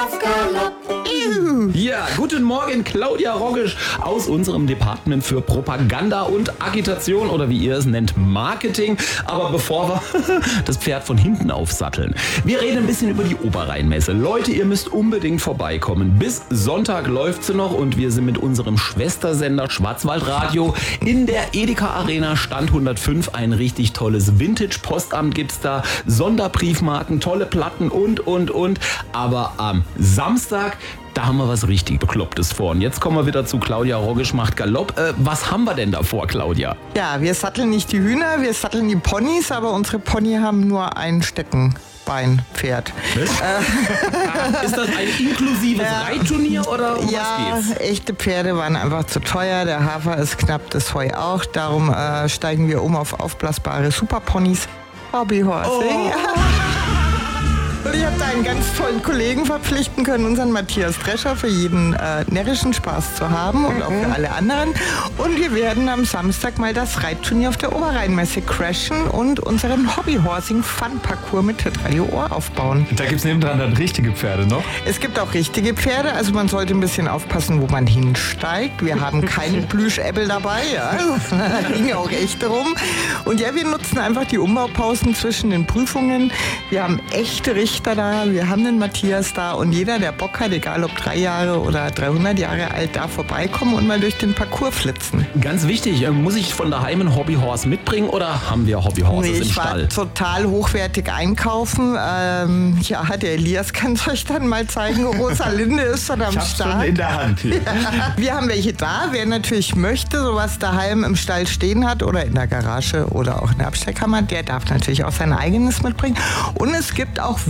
Ja, guten Morgen, Claudia Roggisch aus unserem Department für Propaganda und Agitation oder wie ihr es nennt, Marketing. Aber bevor wir das Pferd von hinten aufsatteln, wir reden ein bisschen über die Oberrheinmesse. Leute, ihr müsst unbedingt vorbeikommen. Bis Sonntag läuft sie noch und wir sind mit unserem Schwestersender Schwarzwaldradio in der Edeka Arena, Stand 105. Ein richtig tolles Vintage-Postamt gibt's da, Sonderbriefmarken, tolle Platten und. Aber am Samstag, da haben wir was richtig Beklopptes vor. Und jetzt kommen wir wieder zu Claudia Roggisch macht Galopp. Was haben wir denn da vor, Claudia? Ja, wir satteln nicht die Hühner, wir satteln die Ponys, aber unsere Pony haben nur ein Steckenbeinpferd. Ist das ein inklusives Reitturnier oder um was geht's? Echte Pferde waren einfach zu teuer, der Hafer ist knapp, das Heu auch. Darum steigen wir um auf aufblasbare Superponys. Hobbyhorsing. Und ich habe da einen ganz tollen Kollegen verpflichten können, unseren Matthias Drescher, für jeden närrischen Spaß zu haben und auch für alle anderen. Und wir werden am Samstag mal das Reitturnier auf der Oberrheinmesse crashen und unseren Hobbyhorsing-Fun-Parcours mit Tetraio Ohr aufbauen. Da gibt es nebendran dann richtige Pferde noch? Es gibt auch richtige Pferde, also man sollte ein bisschen aufpassen, wo man hinsteigt. Wir haben keine Plüschäppel dabei, ja. Da liegen auch echte rum. Und ja, wir nutzen einfach die Umbaupausen zwischen den Prüfungen. Wir haben echte Richter da, wir haben den Matthias da und jeder, der Bock hat, egal ob 3 Jahre oder 300 Jahre alt, darf vorbeikommen und mal durch den Parcours flitzen. Ganz wichtig, muss ich von daheim ein Hobbyhorse mitbringen oder haben wir Hobbyhorses im Stall? Ich war total hochwertig einkaufen. Der Elias kann es euch dann mal zeigen. Rosalinde ist schon am Start. Schon in der Hand hier. Ja. Wir haben welche da. Wer natürlich möchte, sowas daheim im Stall stehen hat oder in der Garage oder auch in der Abstellkammer, der darf natürlich auch sein eigenes mitbringen. Und es gibt auch